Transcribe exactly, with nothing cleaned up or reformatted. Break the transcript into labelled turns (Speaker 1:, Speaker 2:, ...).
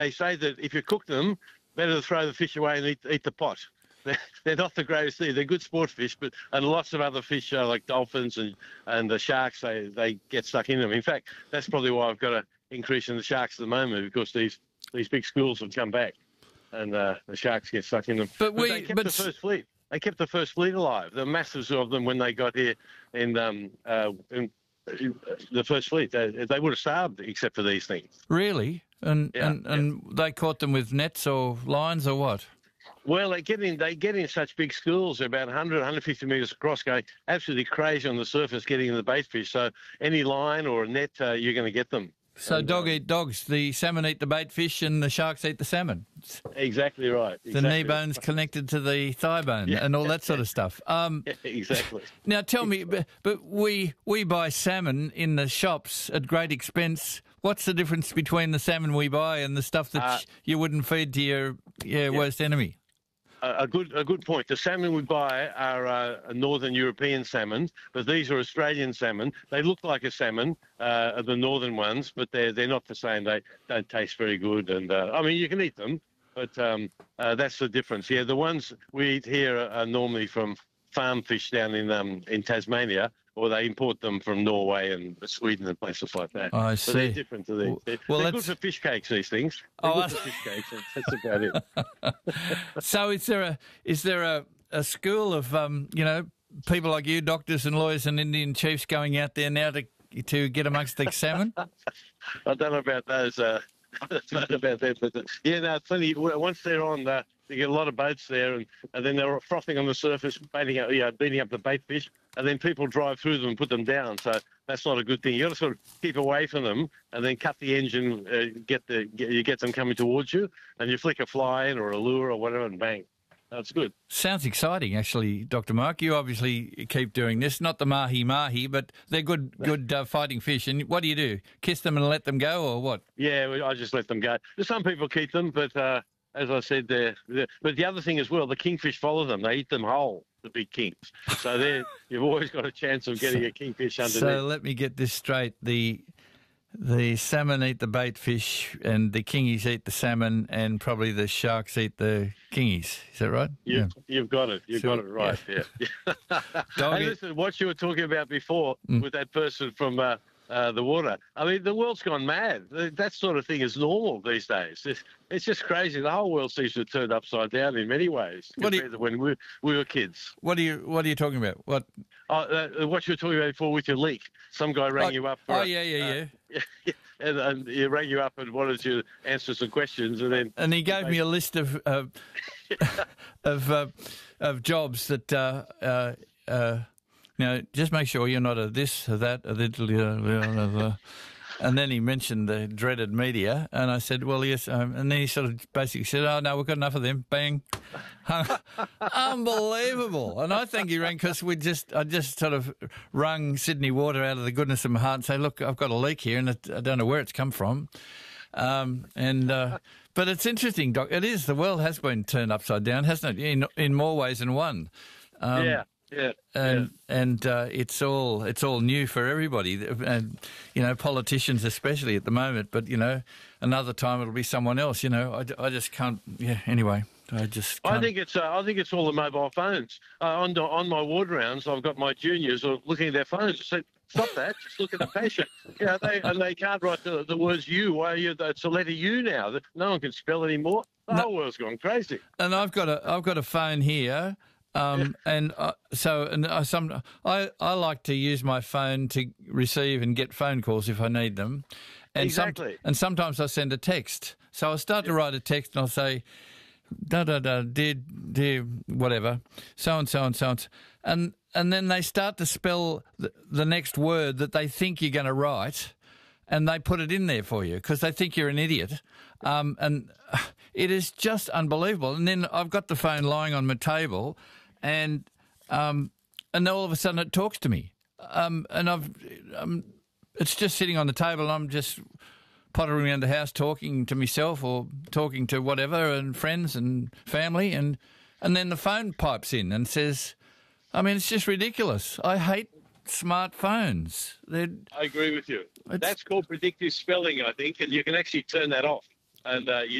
Speaker 1: they say that if you cook them, better to throw the fish away and eat, eat the pot. They're, they're not the greatest thing. They're good sport fish, but and lots of other fish uh, like dolphins and, and the sharks, they, they get stuck in them. In fact, that's probably why I've got an increase in the sharks at the moment, because these, these big schools have come back and uh, the sharks get stuck in them.
Speaker 2: But,
Speaker 1: but
Speaker 2: we,
Speaker 1: they kept
Speaker 2: but
Speaker 1: the first fleet. They kept the first fleet alive. The masses of them when they got here in, um, uh, in the first fleet, they, they would have starved except for these things.
Speaker 2: Really? And
Speaker 1: yeah,
Speaker 2: and, and
Speaker 1: yeah.
Speaker 2: they caught them with nets or lines or what?
Speaker 1: Well, they get in. They get in such big schools, about one hundred, one hundred fifty metres across, going absolutely crazy on the surface, getting in the bait fish. So any line or a net, uh, you're going to get them.
Speaker 2: So
Speaker 1: and,
Speaker 2: dog
Speaker 1: uh,
Speaker 2: eat dogs. The salmon eat the bait fish, and the sharks eat the salmon.
Speaker 1: Exactly right.
Speaker 2: The
Speaker 1: Exactly.
Speaker 2: knee bone's connected to the thigh bone,
Speaker 1: Yeah.
Speaker 2: and all that sort of stuff. Um,
Speaker 1: Yeah, exactly.
Speaker 2: Now, tell me, but, but we we buy salmon in the shops at great expense. What's the difference between the salmon we buy and the stuff that
Speaker 1: Uh,
Speaker 2: you wouldn't feed to your, your
Speaker 1: yeah.
Speaker 2: worst enemy?
Speaker 1: A good, a good point. The salmon we buy are uh, northern European salmon, but these are Australian salmon. They look like a salmon, uh, the northern ones, but they're they're not the same. They don't taste very good, and uh, I mean you can eat them, but um, uh, that's the difference. Yeah, the ones we eat here are, are normally from farm fish down in um, in Tasmania, or they import them from Norway and Sweden and places like that.
Speaker 2: I
Speaker 1: So they're
Speaker 2: see.
Speaker 1: different to these. They're,
Speaker 2: Well,
Speaker 1: they're
Speaker 2: that's-
Speaker 1: good for fish cakes. These things. They're
Speaker 2: Oh,
Speaker 1: good for fish cakes. That's about it.
Speaker 2: So is there a is there a, a school of um, you know people like you, doctors and lawyers and Indian chiefs, going out there now to to get amongst the salmon?
Speaker 1: I don't know about those. Uh, I don't know about that, but uh, yeah, no, it's funny. Once they're on, uh, you get a lot of boats there, and, and then they're frothing on the surface, baiting up, yeah, beating up the bait fish, and then people drive through them and put them down. So that's not a good thing. You got to sort of keep away from them, and then cut the engine, uh, get the get, you get them coming towards you, and you flick a fly in or a lure or whatever, and bang. That's good.
Speaker 2: Sounds exciting, actually, Doctor Mark. You obviously keep doing this. Not the mahi mahi, but they're good, good uh, fighting fish. And what do you do? Kiss them and let them go, or what?
Speaker 1: Yeah, I just let them go. Some people keep them, but uh, as I said, they're, they're. But the other thing as well, the kingfish follow them. They eat them whole, the big kings. So they you've always got a chance of getting a kingfish underneath.
Speaker 2: So let me get this straight. The the salmon eat the bait fish, and the kingies eat the salmon, and probably the sharks eat the kingies. Is that right?
Speaker 1: You, You've got it. You've
Speaker 2: So-
Speaker 1: got it right. Yeah.
Speaker 2: Dog
Speaker 1: Hey,
Speaker 2: eat-
Speaker 1: listen, what you were talking about before
Speaker 2: Mm.
Speaker 1: with that person from uh, uh, the water. I mean, the world's gone mad. That sort of thing is normal these days. It's, it's just crazy. The whole world seems to have turned upside down in many ways
Speaker 2: What do
Speaker 1: compared
Speaker 2: you-
Speaker 1: to when we, we were kids.
Speaker 2: What are you What are you talking about? What?
Speaker 1: Oh, uh, what you were talking about before with your leak. Some guy rang
Speaker 2: Oh,
Speaker 1: you up. For
Speaker 2: oh
Speaker 1: a-
Speaker 2: yeah, yeah,
Speaker 1: uh,
Speaker 2: yeah.
Speaker 1: and, and he rang you up and wanted to answer some questions, and then
Speaker 2: And he gave me a list of uh, of uh, of jobs that uh, uh, uh, you know. Just make sure you're not a this, a that, a little. Uh, uh, and then he mentioned the dreaded media, and I said, "Well, yes." Um, and then he sort of basically said, "Oh no, we've got enough of them." Bang, unbelievable! And I think he rang because we just, I just sort of wrung Sydney Water out of the goodness of my heart and say, "Look, I've got a leak here, and it, I don't know where it's come from." Um, and uh, but it's interesting, Doc. It is the world has been turned upside down, hasn't it? In in more ways than one. Um,
Speaker 1: yeah, yeah,
Speaker 2: and and uh, it's all it's all new for everybody, and you know, politicians especially at the moment. But you know, another time it'll be someone else. You know, I, I just can't. Yeah. Anyway, I just. Can't.
Speaker 1: I think it's uh, I think it's all the mobile phones. Uh, on the, on my ward rounds, I've got my juniors are looking at their phones. I said, stop that! Just look at the patient. You know, they and they can't write the, the words "you." Why are you? It's a letter U now. No one can spell anymore. The
Speaker 2: No.
Speaker 1: whole world's gone crazy.
Speaker 2: And I've got a I've got a phone here. Um, and uh, so, and I, some I, I like to use my phone to receive and get phone calls if I need them, and
Speaker 1: Exactly.
Speaker 2: Some, and sometimes I send a text. So I'll start to write a text and I'll say, da da da, dear dear whatever, so and so and so and so, and and then they start to spell the, the next word that they think you're going to write, and they put it in there for you because they think you're an idiot. Um, and it is just unbelievable. And then I've got the phone lying on my table, and um, and then all of a sudden it talks to me. Um, and I've um, it's just sitting on the table, and I'm just pottering around the house talking to myself or talking to whatever and friends and family, and and then the phone pipes in and says, I mean, it's just ridiculous. I hate smartphones. They're,
Speaker 1: I agree with you.
Speaker 2: It's-
Speaker 1: That's called predictive spelling, I think, and you can actually turn that off. and uh, you